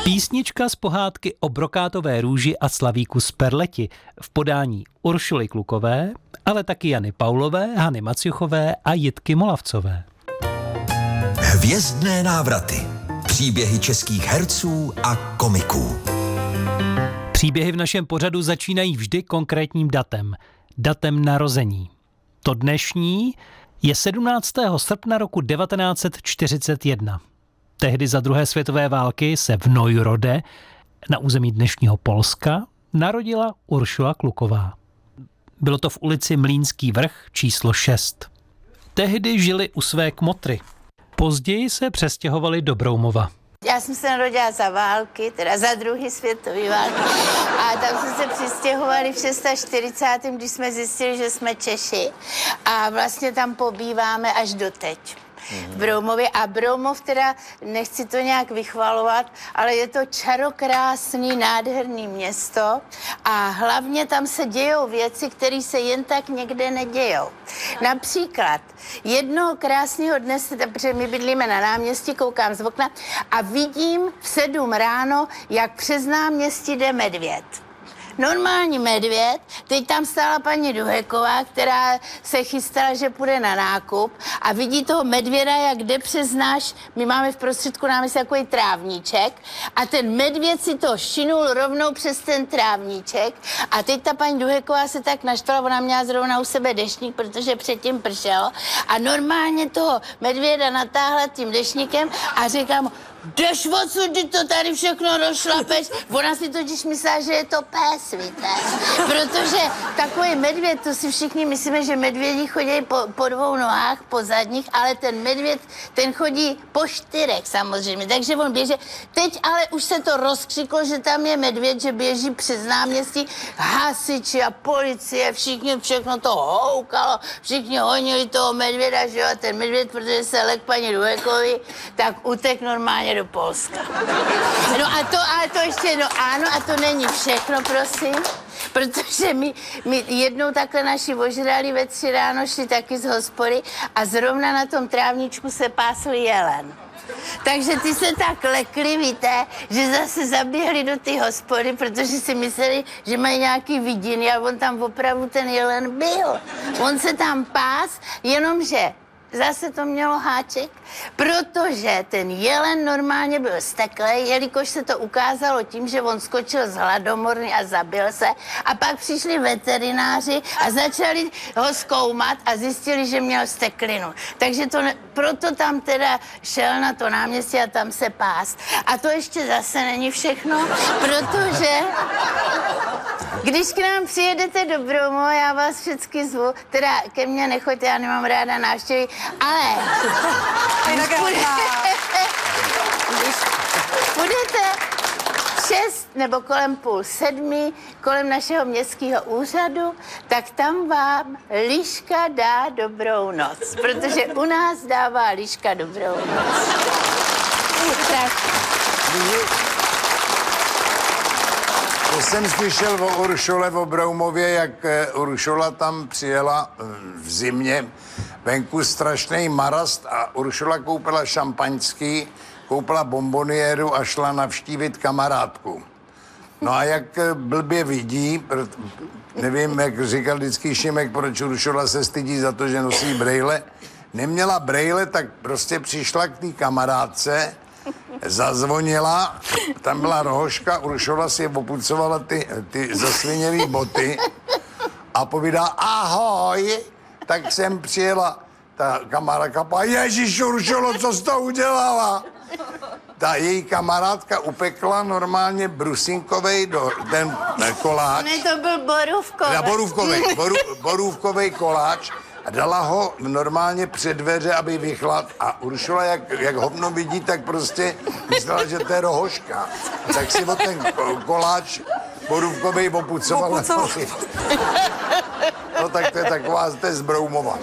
Písnička z pohádky o brokátové růži a slavíku z Perleti v podání Uršuly Klukové, ale taky Jany Paulové, Hany Maciuchové a Jitky Molavcové. Hvězdné návraty. Příběhy českých herců a komiků. Příběhy v našem pořadu začínají vždy konkrétním datem narození. To dnešní je 17. srpna roku 1941. Tehdy za druhé světové války se v Neurodde na území dnešního Polska narodila Uršula Kluková. Bylo to v ulici Mlýnský vrch číslo 6. Tehdy žili u své kmotry. Později se přestěhovali do Broumova. Já jsem se narodila za války, teda za druhý světový války. A tam jsme se přistěhovali v 640., když jsme zjistili, že jsme Češi. A vlastně tam pobýváme až doteď. V Broumově. A Broumov teda, nechci to nějak vychvalovat, ale je to čarokrásný, nádherný město a hlavně tam se dějou věci, které se jen tak někde nedějou. Například jednoho krásného dne, protože my bydlíme na náměstí, koukám z okna a vidím v 7 ráno, jak přes náměstí jde medvěd. Normální medvěd, teď tam stála paní Duheková, která se chystala, že půjde na nákup a vidí toho medvěda, jak jde přes my máme v prostředku náměstí takový trávníček a ten medvěd si to šinul rovnou přes ten trávníček a teď ta paní Duheková se tak naštvala, ona měla zrovna u sebe deštník, protože předtím pršelo a normálně toho medvěda natáhla tím deštníkem a říká mu: jdeš odsud, ty to tady všechno rozšlapeš. Ona si totiž myslela, že je to pes, víte. Protože takový medvěd, to si všichni myslíme, že medvědi chodí po 2 nohách, po zadních, ale ten medvěd, ten chodí po 4 samozřejmě. Takže on běží. Teď ale už se to rozkřiklo, že tam je medvěd, že běží přes náměstí, hasiči a policie, všichni všechno to houkalo, všichni honili toho medvěda, že jo, a ten medvěd, protože se lek paní Duhekovi, tak utek normálně do Polska. No a to ještě, no ano, a to není všechno, prosím, protože my jednou takhle naši ožrali ve 3 ráno, šli taky z hospody a zrovna na tom trávničku se pásl jelen. Takže ty se tak lekli, víte, že zase zaběhli do ty hospody, protože si mysleli, že mají nějaký vidiny a on tam opravdu ten jelen byl. On se tam pás, jenomže zase to mělo háček, protože ten jelen normálně byl steklej, jelikož se to ukázalo tím, že on skočil z hladomorny a zabil se a pak přišli veterináři a začali ho zkoumat a zjistili, že měl steklinu. Takže proto tam teda šel na to náměstí a tam se pás. A to ještě zase není všechno, protože když k nám přijedete do Broumova, já vás všichni zvu, teda ke mně nechoďte, já nemám ráda návštěvy, ale když půjdete 6 nebo kolem 6:30 kolem našeho městského úřadu, tak tam vám liška dá dobrou noc, protože u nás dává liška dobrou noc. Tak. To jsem slyšel o Uršule v Broumově, jak Uršula tam přijela v zimě, venku strašný marast a Uršula koupila šampaňský, koupila bomboniéru a šla navštívit kamarádku. No a jak blbě vidí, nevím, jak říkal vždycky Šimek, proč Uršula se stydí za to, že nosí brejle, neměla brejle, tak prostě přišla k té kamarádce, zazvonila, tam byla rohoška, Uršula si opucovala ty zasvinělý boty a povídá: ahoj, tak jsem přijela. Ta kamarádka: ježiš, Uršulo, co jsi to udělala? Ta její kamarádka upekla normálně brusinkovej ten koláč. Ne, to byl borůvkovej koláč a dala ho normálně před dveře, aby vychlad. A Uršula, jak hovno vidí, tak prostě myslela, že to je rohoška. Tak si o ten koláč borůvkovej opucovala. No tak to je taková, to je z Broumova.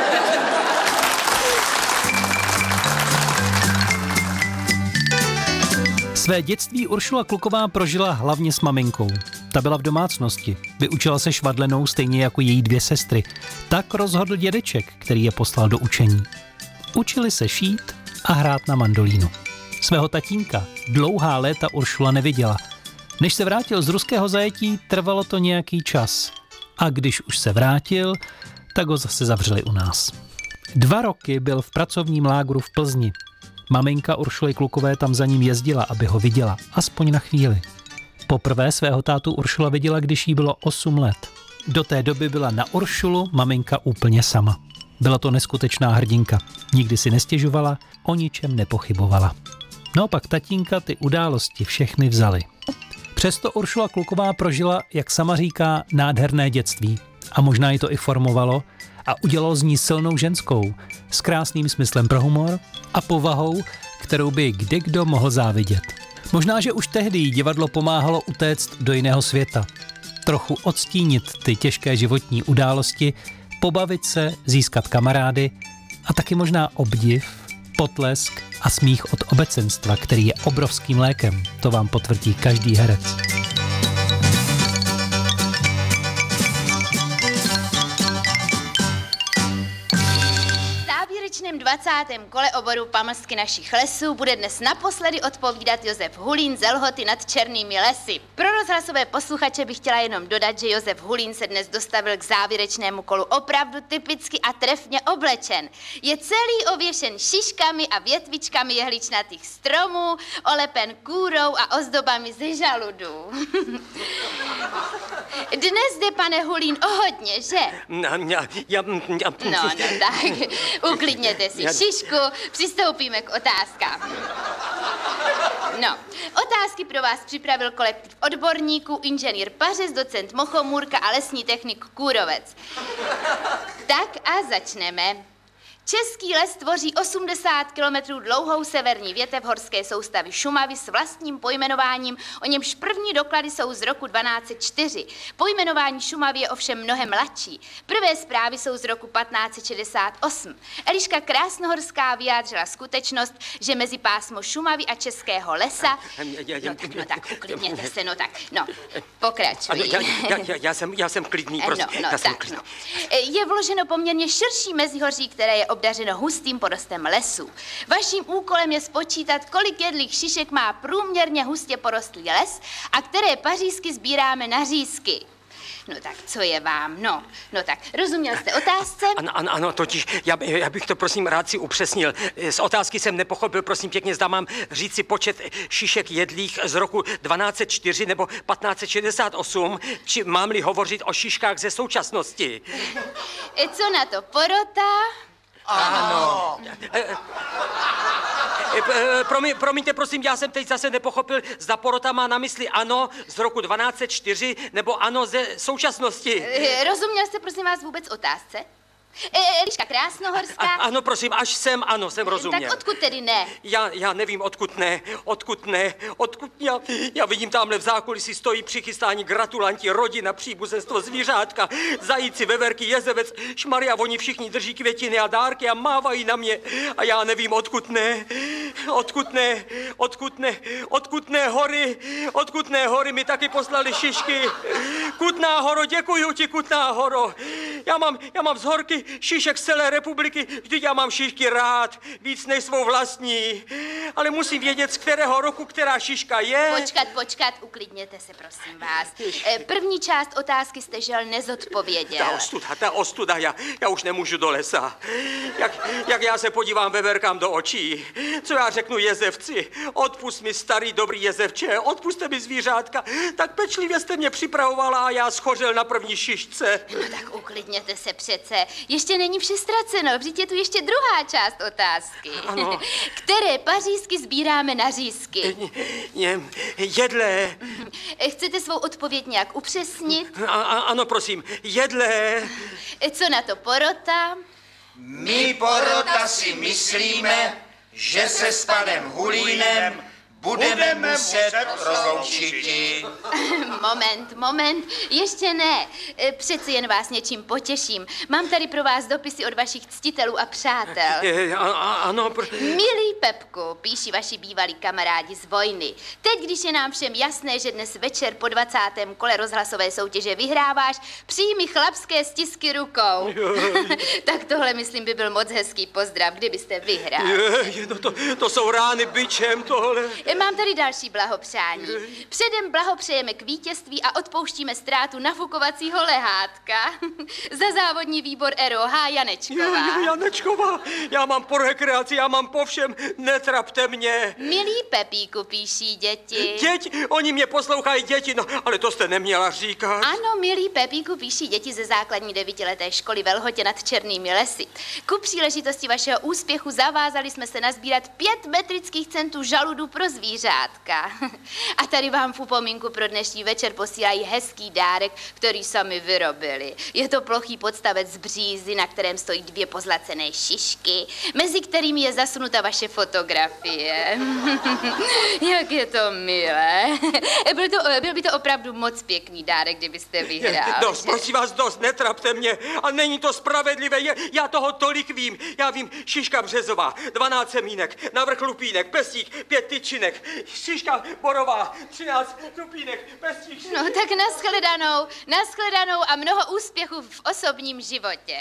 Své dětství Uršula Kluková prožila hlavně s maminkou. Ta byla v domácnosti, vyučila se švadlenou stejně jako její 2 sestry. Tak rozhodl dědeček, který je poslal do učení. Učili se šít a hrát na mandolínu. Svého tatínka dlouhá léta Uršula neviděla. Než se vrátil z ruského zajetí, trvalo to nějaký čas. A když už se vrátil, tak ho zase zavřeli u nás. 2 roky byl v pracovním lágru v Plzni. Maminka Uršuly Klukové tam za ním jezdila, aby ho viděla, aspoň na chvíli. Poprvé svého tátu Uršula viděla, když jí bylo 8 let. Do té doby byla na Uršulu maminka úplně sama. Byla to neskutečná hrdinka. Nikdy si nestěžovala, o ničem nepochybovala. No pak tatínka ty události všechny vzali. Přesto Uršula Kluková prožila, jak sama říká, nádherné dětství. A možná ji to i formovalo a udělalo z ní silnou ženskou, s krásným smyslem pro humor a povahou, kterou by kdekdo mohl závidět. Možná, že už tehdy jí divadlo pomáhalo utéct do jiného světa. Trochu odstínit ty těžké životní události, pobavit se, získat kamarády a taky možná obdiv, potlesk a smích od obecenstva, který je obrovským lékem. To vám potvrdí každý herec. V závěrečném 20. kole oboru Pamlsky našich lesů bude dnes naposledy odpovídat Josef Hulín z Lhoty nad Černými lesy. Pro rozhlasové posluchače bych chtěla jenom dodat, že Josef Hulín se dnes dostavil k závěrečnému kolu opravdu typicky a trefně oblečen. Je celý ověšen šiškami a větvičkami jehličnatých stromů, olepen kůrou a ozdobami ze žaludů. Dnes jde, pane Hulín, o hodně, že? No tak, uklidněte si šišku, přistoupíme k otázkám. No, otázky pro vás připravil kolektiv odborníků, inženýr Pařez, docent Mochomůrka a lesní technik Kůrovec. Tak a začneme. Český les tvoří 80 kilometrů dlouhou severní větev horské soustavy Šumavy s vlastním pojmenováním, o němž první doklady jsou z roku 1204. Pojmenování Šumavy je ovšem mnohem mladší. Prvé zprávy jsou z roku 1568. Eliška Krásnohorská vyjádřila skutečnost, že mezi pásmo Šumavy a Českého lesa... No tak, uklidněte se, pokračuj. Já jsem klidný, prosím. Je vloženo poměrně širší mezihoří, které je obdařeno hustým porostem lesů. Vaším úkolem je spočítat, kolik jedlých šišek má průměrně hustě porostlý les a které pařízky sbíráme na řízky. No tak, co je vám? No tak, rozuměl jste otázce? Ano, totiž já bych to prosím rád si upřesnil. Z otázky jsem nepochopil, prosím pěkně, zda mám říci počet šišek jedlých z roku 1204 nebo 1568, či mám-li hovořit o šiškách ze současnosti. Co na to, porota? Ano. Promiňte, prosím, já jsem teď zase nepochopil, zda porota má na mysli ano z roku 1204 nebo ano ze současnosti. Rozuměl jste, prosím vás, vůbec otázce? Eliška Krásnohorská... Ano, prosím, až jsem rozuměl. Tak odkud tedy ne? Já nevím, odkud ne. Já vidím, tamhle v zákulisí stojí přichystání gratulanti, rodina, příbuzenstvo, zvířátka, zajíci, veverky, jezevec, šmaria, oni všichni drží květiny a dárky a mávají na mě. A já nevím, odkud ne hory mi taky poslali šišky. Kutná Horo, děkuju ti, Kutná Horo. Já mám z horky šišek z celé republiky, vždyť já mám šišky rád, víc než svou vlastní. Ale musím vědět, z kterého roku která šiška je. Počkat, uklidněte se, prosím vás. První část otázky jste žel nezodpověděl. Ta ostuda, já už nemůžu do lesa. Jak já se podívám veverkám do očí, co já řeknu jezevci? Odpust mi, starý dobrý jezevče, odpuste mi zvířátka. Tak pečlivě jste mě připravovala a já schořel na první šišce. No tak uklidněte se přece. Ještě není vše ztraceno, vždyť je tu ještě druhá část otázky. Ano. Které pařízky sbíráme na řízky? Jedlé. Chcete svou odpověď nějak upřesnit? Ano, prosím, jedlé. Co na to, porota? My, porota, si myslíme, že se s panem Hulínem budeme muset rozloučit. Moment, ještě ne. Přeci jen vás něčím potěším. Mám tady pro vás dopisy od vašich ctitelů a přátel. Ano, Milý Pepku, píší vaši bývalí kamarádi z vojny. Teď, když je nám všem jasné, že dnes večer po 20. kole rozhlasové soutěže vyhráváš, přijmi chlapské stisky rukou. Tak tohle, myslím, by byl moc hezký pozdrav, kdybyste vyhrál. To jsou rány bičem, tohle. Mám tady další blahopřání. Předem blahopřejeme k vítězství a odpouštíme ztrátu nafukovacího lehátka. Za závodní výbor ROH Janečková. Janečková, já mám po rekreaci, já mám po všem, netrapte mě. Milý Pepíku, píší děti. Oni mě poslouchají děti, no, ale to jste neměla říkat. Ano, milý Pepíku, píší děti ze základní 9leté školy ve Lhotě nad Černými lesy. Ku příležitosti vašeho úspěchu zavázali jsme se nazbírat 5 metrických centů žaludu pro zvířátka. A tady vám v upomínku pro dnešní večer posílají hezký dárek, který sami vyrobili. Je to plochý podstavec z břízy, na kterém stojí 2 pozlacené šišky, mezi kterými je zasunuta vaše fotografie. Jak je to milé. Byl by to opravdu moc pěkný dárek, kdybyste vyhrál. Dost, prosím vás, dost, netrapte mě. A není to spravedlivé, já toho tolik vím. Já vím, šiška březová, 12 semínek, navrch lupínek, pestík, 5 tyčinek, šiška borová, 13 lupínek, pestík. No tak nashledanou a mnoho úspěchů v osobním životě.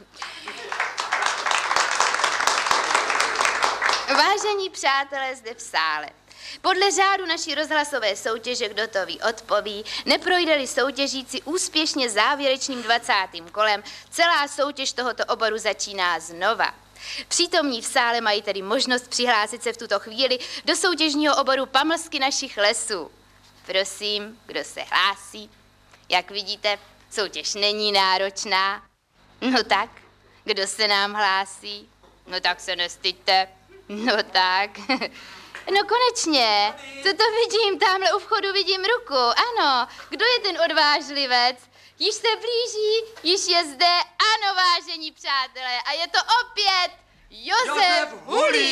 Vážení přátelé zde v sále, podle řádu naší rozhlasové soutěže Kdo to ví odpoví, neprojde-li soutěžící úspěšně závěrečným 20. kolem, celá soutěž tohoto oboru začíná znova. Přítomní v sále mají tedy možnost přihlásit se v tuto chvíli do soutěžního oboru Pamlsky našich lesů. Prosím, kdo se hlásí? Jak vidíte, soutěž není náročná. No tak, kdo se nám hlásí? No tak se nestyďte. No tak. No konečně, co to vidím? Tamhle u vchodu vidím ruku. Ano, kdo je ten odvážlivec? Již se blíží, již je zde. Ano, vážení přátelé, a je to opět Josef Hulík.